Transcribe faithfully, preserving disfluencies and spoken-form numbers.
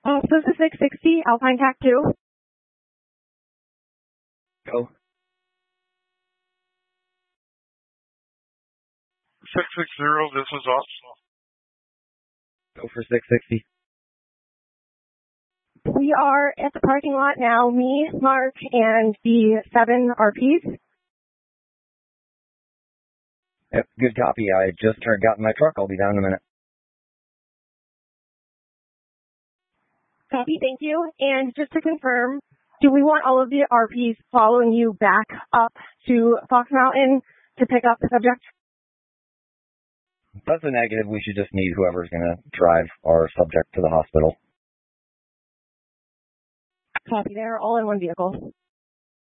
Uh, so this is six sixty, Alpine Tac two. Go. six six zero, this is Austin. Go for six sixty. We are at the parking lot now, me, Mark, and the seven R Ps. Yep, good copy. I just turned, got in my truck. I'll be down in a minute. Copy, thank you. And just to confirm, do we want all of the R Ps following you back up to Fox Mountain to pick up the subject? That's a negative. We should just need whoever's going to drive our subject to the hospital. Copy there, all in one vehicle.